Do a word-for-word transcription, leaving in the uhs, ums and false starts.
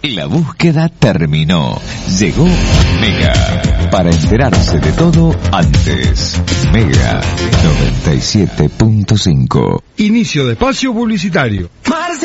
La búsqueda terminó. Llegó Mega. Para enterarse de todo antes. Mega noventa y siete punto cinco. Inicio de espacio publicitario.